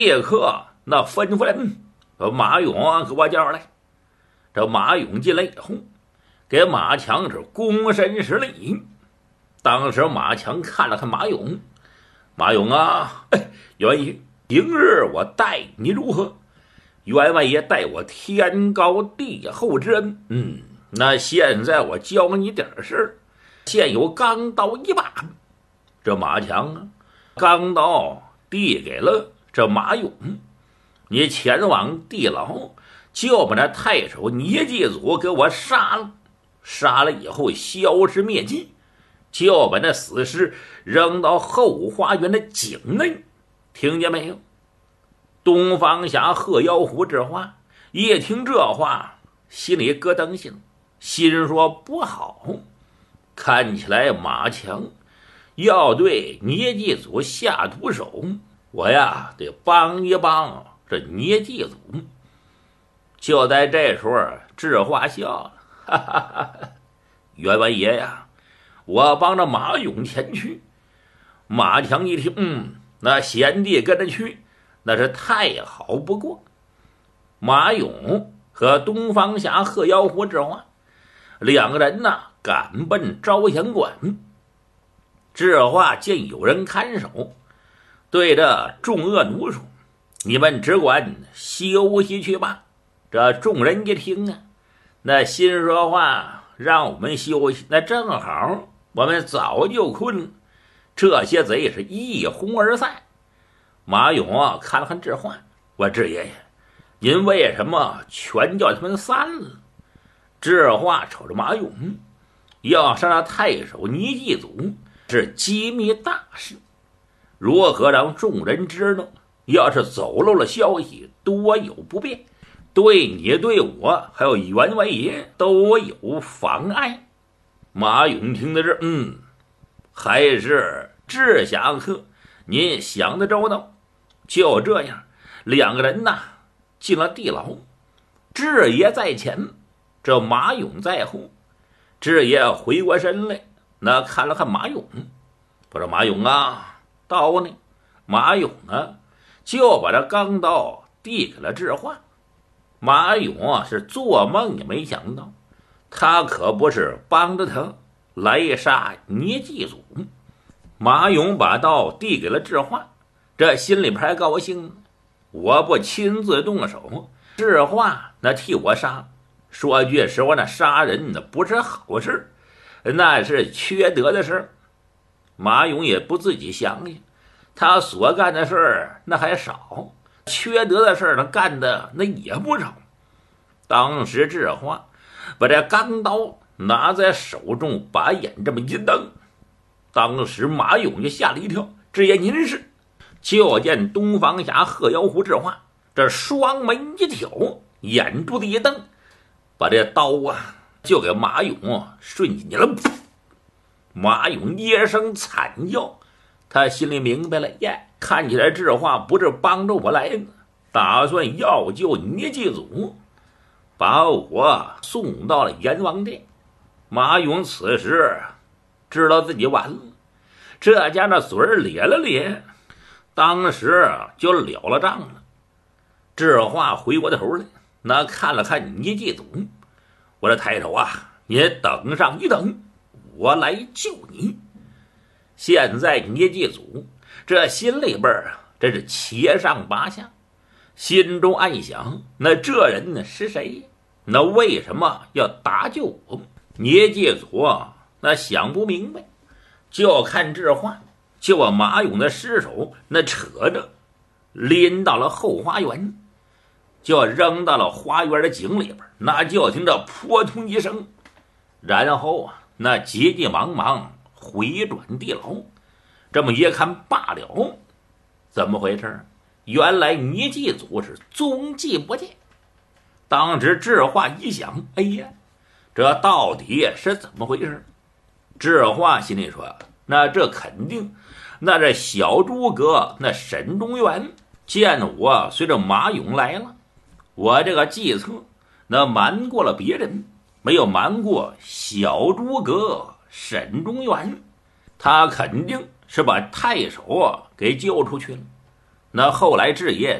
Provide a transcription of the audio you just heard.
立刻那吩咐人把马勇给我叫来。这马勇进来以后，给马强是躬身施礼。当时马强看了看马勇，马勇啊，元爷，平日我待你如何？员外爷待我天高地厚之恩，那现在我教你点事，现有钢刀一把。这马强啊，钢刀递给了这马勇，你前往地牢，就把那太守聂继祖给我杀了，杀了以后消失灭迹，就把那死尸扔到后花园的井内，听见没有？东方侠贺妖狐这话一听这话，心里咯噔心，心说不好，看起来马强要对聂继祖下毒手，我呀得帮一帮这聂继祖。就在这时候，智化笑了，哈哈哈！员外爷呀，我帮着马勇前去。马强一听，那贤弟跟着去，那是太好不过。马勇和东方侠贺妖狐之话，两个人呢赶奔招贤馆。智化见有人看守，对着众恶奴说：“你们只管休息去吧。”这众人一听啊，那心说话让我们休息，那正好我们早就困了。这些贼是一哄而散。马勇啊看了看智化，我智爷爷，您为什么全叫他们散了？智化瞅着马勇，要杀那太守倪继祖是机密大事，如何让众人知道？要是走漏了消息，多有不便，对你对我还有员外爷都有妨碍。马勇听到这，还是智侠客，您想得周到。就这样，两个人呐进了地牢，智爷在前，这马勇在后。智爷回过身来，那看了看马勇，不知道马勇啊，刀呢？马勇啊，就把这钢刀递给了智化。马勇啊是做梦也没想到，他可不是帮着他来杀聂继祖。马勇把刀递给了智化，这心里边还高兴，我不亲自动手，智化那替我杀。说句实话，那杀人那不是好事，那是缺德的事。马勇也不自己想想，他所干的事儿那还少，缺德的事儿他干的那也不少。当时智化把这钢刀拿在手中，把眼这么一瞪，当时马勇就吓了一跳，智爷您是？就见东方侠贺妖狐智化这双眉一挑，眼珠子一瞪，把这刀啊就给马勇顺进去了。马勇一声惨叫，他心里明白了，看起来智化不是帮着我来的，打算要救聂继祖，把我送到了阎王殿。马勇此时知道自己完了，这家那嘴儿咧了咧，当时就了了账了。智化回过头来，那看了看聂继祖，我这太守啊，你等上一等，我来救你。现在聂继祖这心里边真是七上八下，心中暗想，那这人呢是谁？那为什么要搭救我？聂继祖那想不明白，就看智化就把马勇的尸首那扯着拎到了后花园，就扔到了花园的井里边。那就听着扑通一声，然后那急急忙忙回转地牢。这么一看罢了，怎么回事？原来聂继祖是踪迹不见。当时智化一想，哎呀，这到底是怎么回事？智化心里说，那这肯定那这小诸葛那沈中原见我随着马勇来了，我这个计策那瞒过了别人，没有瞒过小诸葛沈中原，他肯定是把太守给救出去了。 那后来志业